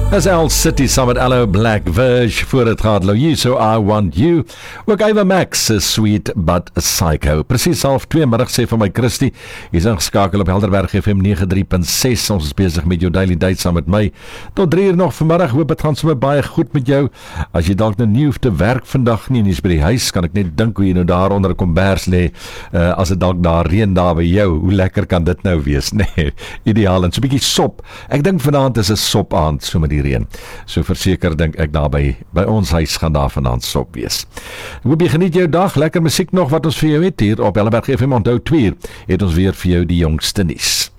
As El City saam met Allo Black Verge voor het gaat Louis, so I Want You. Ook Ava Max is Sweet But Psycho. Precies 12:30 sê van my Christie. Jy is ingeskakel op Helderberg FM 93.6. Ons is bezig met jou Daily Date saam met my. Tot 3 uur nog vanmiddag. Hoop het gaan sommer baie goed met jou. As jy dalk nou nie hoef te werk vandag nie en jy's by die huis, kan ek net dink hoe jy nou daar onder 'n kombers lê. As dit dalk daar reën daar by jou, hoe lekker kan dit nou wees? Nee, ideaal. En so 'n bietjie sop. Ek dink vanaand is 'n sopaand so met die reën. So verseker dink ek daar by ons huis gaan daar vanaand sop wees. Ek hoop jy geniet jou dag, lekker musiek nog wat ons vir jou het hier op Helderberg FM. Onthou 2 uur het ons weer vir jou die jongste nuus.